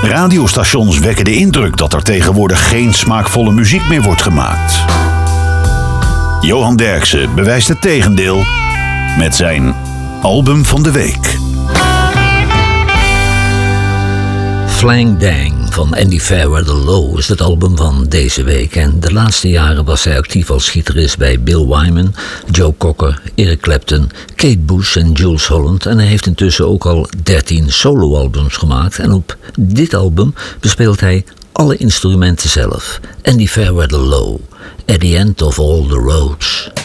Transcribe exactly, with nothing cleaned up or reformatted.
Radiostations wekken de indruk dat er tegenwoordig geen smaakvolle muziek meer wordt gemaakt. Johan Derksen bewijst het tegendeel met zijn album van de week. Flang Dang van Andy Fairweather Low is het album van deze week. En de laatste jaren was hij actief als gitarist bij Bill Wyman, Joe Cocker, Eric Clapton, Kate Bush en Jools Holland. En hij heeft intussen ook al dertien soloalbums gemaakt. En op dit album bespeelt hij alle instrumenten zelf. Andy Fairweather Low, At the End of All the Roads.